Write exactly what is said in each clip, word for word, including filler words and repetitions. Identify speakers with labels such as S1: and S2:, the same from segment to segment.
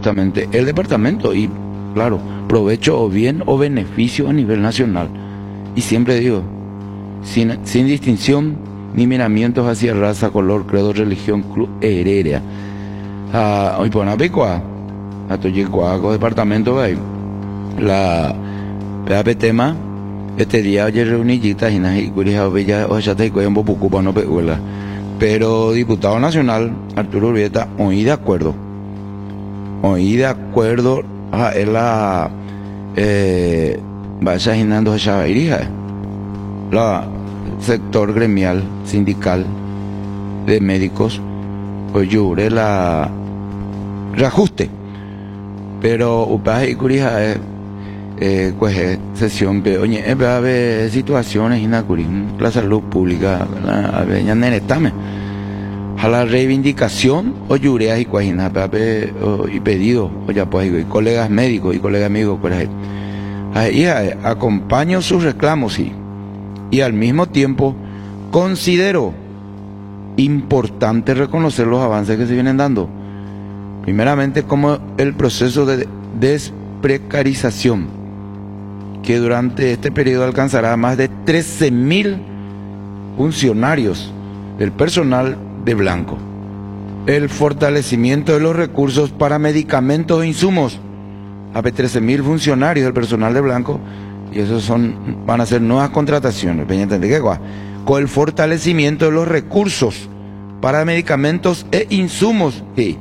S1: justamente el departamento y, claro, provecho o bien o beneficio a nivel nacional. Y siempre digo, sin, sin distinción ni miramientos hacia raza, color, credo, religión, club, heredia. Ah, hoy por una picua, a Toyicuaco, departamento, ahí, la P A P tema, este día ayer reunillita, y nahi, curija, bella, o ya te digo, en Bopucupa, no peguela. Pero diputado nacional, Arturo Urbieta, oí de acuerdo. Oí de acuerdo a la eh, vaya ginando esa irija. La sector gremial, sindical de médicos, pues yo la reajuste. Pero upa y curija es eh, pues es sesión que oye es ver situaciones en la la salud pública a ver ya neretame a la reivindicación o yureas y cuajina y pedido o ya pues y colegas médicos y colegas amigos pues ahí acompaño sus reclamos sí, y al mismo tiempo considero importante reconocer los avances que se vienen dando, primeramente como el proceso de desprecarización que durante este periodo alcanzará más de trece mil funcionarios del personal de blanco. El fortalecimiento de los recursos para medicamentos e insumos a trece mil funcionarios del personal de blanco, y esos son, van a ser nuevas contrataciones. Con el fortalecimiento de los recursos para medicamentos e insumos. Sí.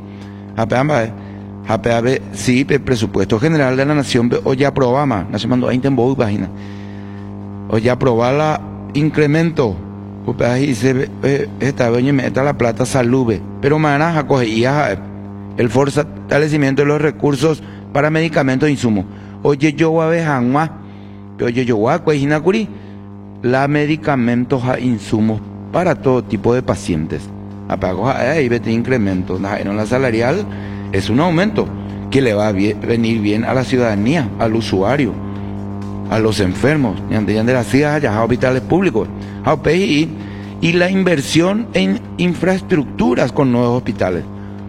S1: A P A B, sí, el presupuesto general de la nación, o ya aprobamos, no se mandó a Intembo, página, o ya aprobaba incremento, y se esta vez meta la plata salube, pero mañana acogía el fortalecimiento de los recursos para medicamentos e insumos. Oye, yo voy a ver, oye, yo voy a cuajina curi, la medicamentos a insumos para todo tipo de pacientes. Apago ahí, vete incremento, en la salarial. Es un aumento que le va a bien, venir bien a la ciudadanía, al usuario, a los enfermos, de las ciudades, a hospitales públicos, a O P I, y la inversión en infraestructuras con nuevos hospitales.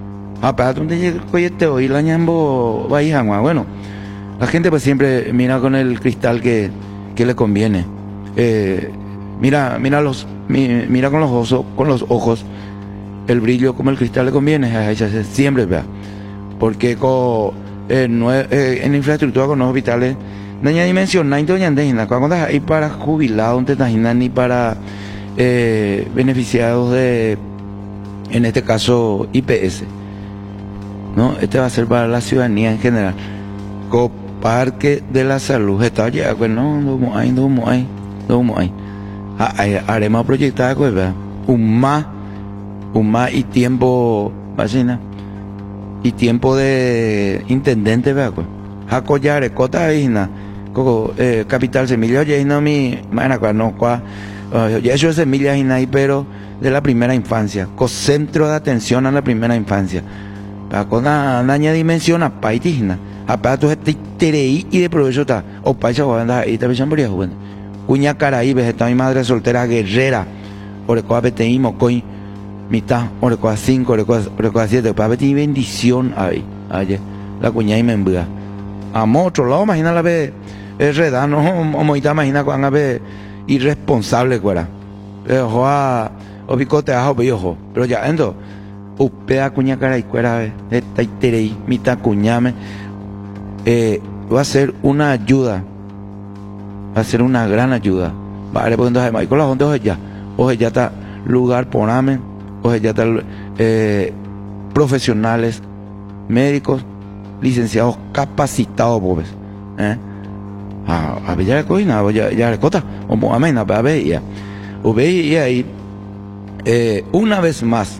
S1: Bueno, la gente pues siempre mira con el cristal que, que le conviene. Eh, mira, mira, los, mira con los ojos, con los ojos el brillo como el cristal le conviene, siempre vea. Porque con, eh, nue, eh, en infraestructura con los hospitales, no hay dimensión, no hay hay para jubilados, ni para eh, beneficiados de, en este caso, I P S. ¿No? Este va a ser para la ciudadanía en general. Con Parque de la Salud, está ya, pues no, no hay, no hay, no hay. Haremos proyectar, pues, ¿verdad? Un más, un más y tiempo, vacina. Y tiempo de intendente, ¿verdad? Jacoyare, Cota Isna, Coco, eh, Capital Semilla, oye, no mi, mana, no, cua, ya eso es Semilla Isna, pero de la primera infancia, con centro de atención a la primera infancia. Con una daña dimensión a Paitisna, a Pato este Terei y de provecho está, o Paisa o anda ahí, también se bueno. Cuña Caraí, vegetal mi madre soltera guerrera, Orecoa Beteimo, Coin. Mitad, orecoa cinco, orecoa siete, para ver bendición ahí, ayer, la cuñada y me envía. A otro lado, imagina la vez, es redar, no, o moita, imagina cuando a ver irresponsable, cuera. Pero, a, o picote, ajo, ojo, pero ya, endo, upea cuña cara y cuera, esta y terei, mitad cuñame, eh, va a ser una ayuda, va a ser una gran ayuda. Vale, pues entonces, Michael, la gente, oye, ya, oye, ya está, lugar, poname. Pues ya están eh, profesionales, médicos, licenciados capacitados, pobres. ¿Eh? A ver, ya le cogina, ya le cota, o amén, a ver, ya. O ve y ahí, eh, una vez más,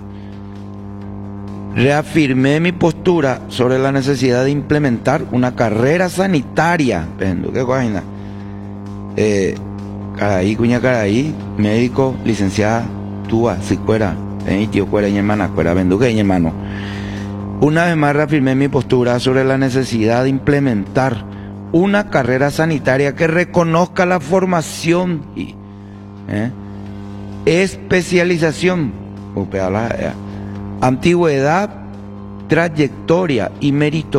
S1: reafirmé mi postura sobre la necesidad de implementar una carrera sanitaria. ¿Qué cogina? Eh, Caraí, cuña Caraí, médico, licenciada, túa, si fuera. Eh, tío, cuera y hermana, cuera, venduque y hermano. Una vez más reafirmé mi postura sobre la necesidad de implementar una carrera sanitaria que reconozca la formación y eh, especialización, antigüedad, trayectoria y mérito